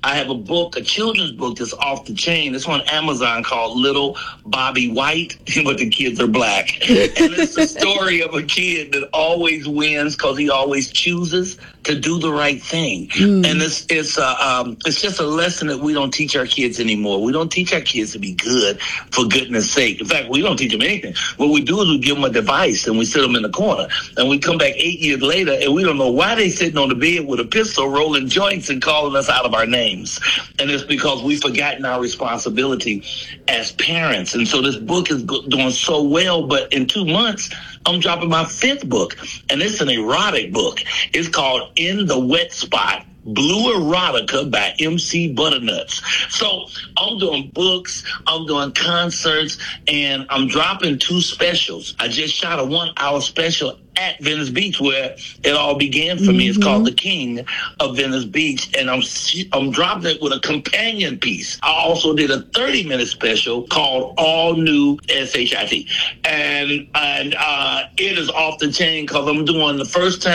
I have a book, a children's book that's off the chain. It's on Amazon called Little Bobby White, but the kids are black. And it's the story of a kid that always wins because he always chooses to do the right thing. And it's just a lesson that we don't teach our kids anymore. We don't teach our kids to be good for goodness sake. In fact, we don't teach them anything. What we do is we give them a device and we sit them in the corner. And we come back 8 years later and we don't know why they sitting on the bed with a pistol rolling joints and calling us out of our names. And it's because we've forgotten our responsibility as parents. And so this book is doing so well, but in 2 months, I'm dropping my 5th book, and it's an erotic book. It's called In the Wet Spot, Blue Erotica by MC Butternuts. So I'm doing books, I'm doing concerts, and I'm dropping 2 specials. I just shot a 1-hour special at Venice Beach where it all began for me. It's called The King of Venice Beach, and I'm dropping it with a companion piece. I also did a 30-minute special called All New SHIT, and it is off the chain because I'm doing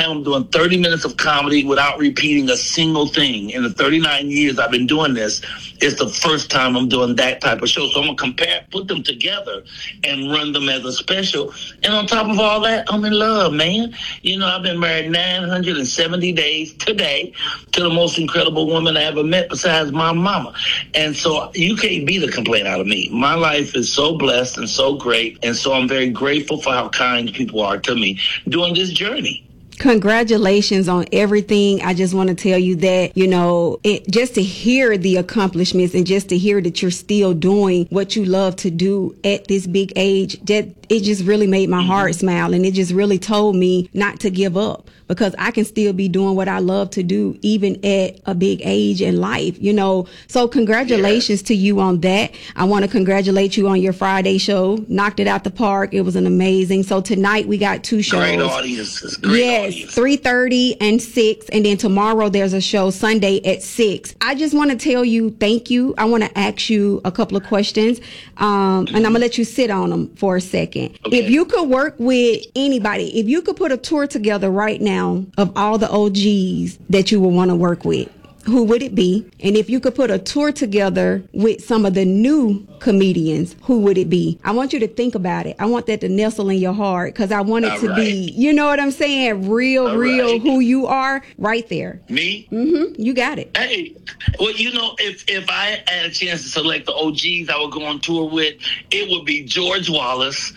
30 minutes of comedy without repeating a single thing. In the 39 years I've been doing this, it's the first time I'm doing that type of show. So I'm going to put them together and run them as a special. And on top of all that, I'm in love, man. You know, I've been married 970 days today to the most incredible woman I ever met besides my mama. And so you can't beat a complaint out of me. My life is so blessed and so great. And so I'm very grateful for how kind people are to me during this journey. Congratulations on everything. I just want to tell you that, just to hear the accomplishments and just to hear that you're still doing what you love to do at this big age, that it just really made my heart smile. And it just really told me not to give up, because I can still be doing what I love to do, even at a big age in life, So congratulations to you on that. I want to congratulate you on your Friday show. Knocked it out the park. It was an amazing. So tonight we got 2 shows. Great audiences. Yes, 3:30 and 6. And then tomorrow there's a show Sunday at 6. I just want to tell you thank you. I want to ask you a couple of questions. And I'm going to let you sit on them for a second. Okay. If you could work with anybody, if you could put a tour together right now of all the OGs that you would want to work with, who would it be? And if you could put a tour together with some of the new comedians, who would it be? I want you to think about it. I want that to nestle in your heart, because I want it to be, you know what I'm saying? Real who you are right there. Me? You got it. Hey, well, if I had a chance to select the OGs I would go on tour with, it would be George Wallace,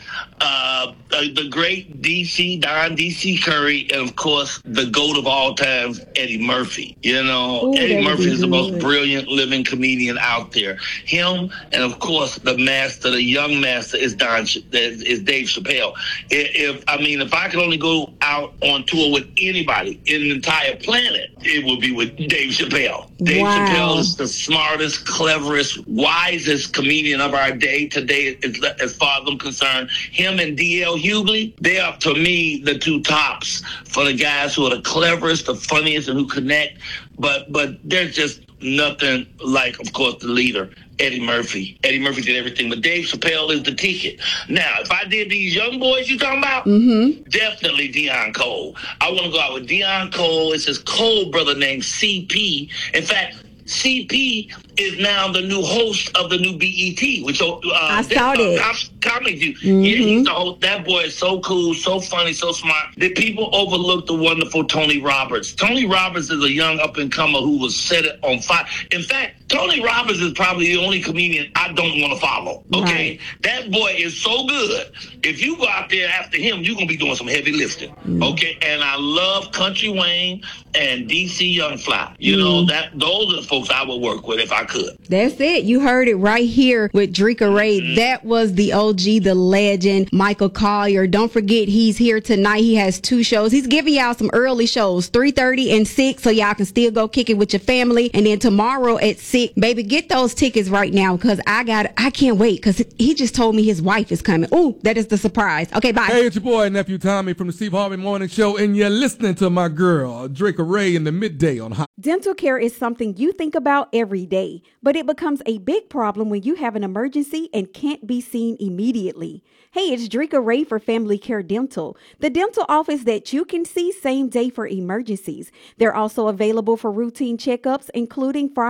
the great Don D.C. Curry, and of course, the GOAT of all times, Eddie Murphy. Ooh, Eddie Murphy is the most brilliant living comedian out there. Him, and of course, the young master is Dave Chappelle. If I could only go out on tour with anybody in the entire planet, it would be with Dave Chappelle. Dave Chappelle is the smartest, cleverest, wisest comedian of our day today, as far as I'm concerned. Him and D.L. Hughley, they are, to me, the 2 tops for the guys who are the cleverest, the funniest, and who connect. But there's just nothing like, of course, the leader, Eddie Murphy. Eddie Murphy did everything, but Dave Chappelle is the ticket. Now, if I did these young boys you talking about, definitely Deon Cole. I want to go out with Deon Cole. It's his Cole brother named CP. In fact, CP is now the new host of the new BET, which I saw it. Comedy. Yeah, he's the host. That boy is so cool, so funny, so smart. Did people overlook the wonderful Tony Roberts? Tony Roberts is a young up-and-comer who was set it on fire. In fact, Tony Roberts is probably the only comedian I don't want to follow. Okay? Right. That boy is so good. If you go out there after him, you're going to be doing some heavy lifting. Okay? And I love Country Wayne and DC Young Fly. Those are the folks I would work with if I could. That's it. You heard it right here with Dreka Ray. That was the OG, the legend, Michael Collier. Don't forget, he's here tonight. He has 2 shows. He's giving y'all some early shows, 3:30 and 6, so y'all can still go kick it with your family. And then tomorrow at 6, baby, get those tickets right now, because I can't wait, because he just told me his wife is coming. Ooh, that is the surprise. Okay, bye. Hey, it's your boy, Nephew Tommy from the Steve Harvey Morning Show, and you're listening to my girl, Dreka Ray, in the midday on Hot. Dental care is something you think about every day, but it becomes a big problem when you have an emergency and can't be seen immediately. Hey, it's Dreka Ray for Family Care Dental, the dental office that you can see same day for emergencies. They're also available for routine checkups, including